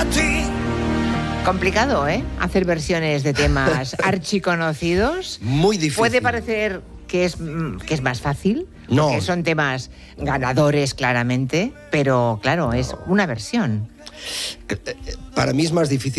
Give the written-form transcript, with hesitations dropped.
a ti. Complicado, ¿eh? Hacer versiones de temas archiconocidos. Muy difícil. Puede parecer que es más fácil, No. porque son temas ganadores claramente, pero claro, es una versión. Para mí es más difícil